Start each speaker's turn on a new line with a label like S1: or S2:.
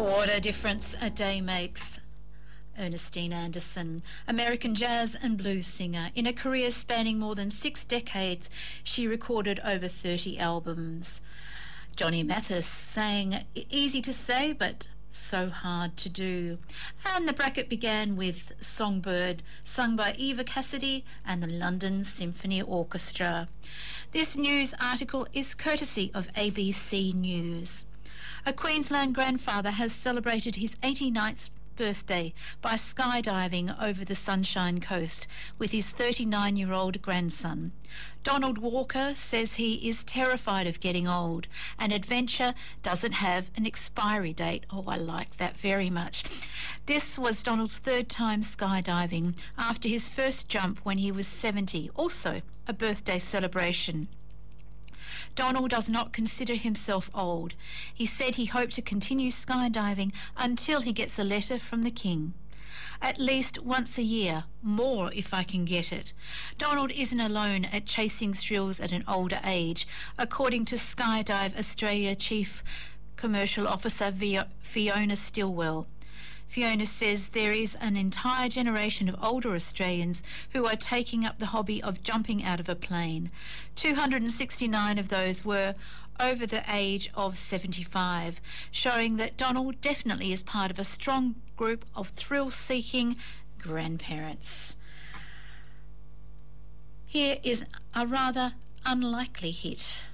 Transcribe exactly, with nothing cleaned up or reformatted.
S1: What a difference a day makes. Ernestine Anderson, American jazz and blues singer. In a career spanning more than six decades, she recorded over thirty albums. Johnny Mathis sang "Easy to Say, but so hard to do." And the bracket began with Songbird, sung by Eva Cassidy and the London Symphony Orchestra. This news article is courtesy of A B C News. A Queensland grandfather has celebrated his eighty-ninth birthday by skydiving over the Sunshine Coast with his thirty-nine-year-old grandson. Donald Walker says he is terrified of getting old, and adventure doesn't have an expiry date. Oh, I like that very much. This was Donald's third time skydiving after his first jump when he was seventy, also a birthday celebration. Donald does not consider himself old. He said he hoped to continue skydiving until he gets a letter from the King. At least once a year, more if I can get it. Donald isn't alone at chasing thrills at an older age, according to Skydive Australia Chief Commercial Officer Fiona Stillwell. Fiona says there is an entire generation of older Australians who are taking up the hobby of jumping out of a plane. two hundred sixty-nine of those were over the age of seventy-five, showing that Donald definitely is part of a strong group of thrill-seeking grandparents. Here is a rather unlikely hit.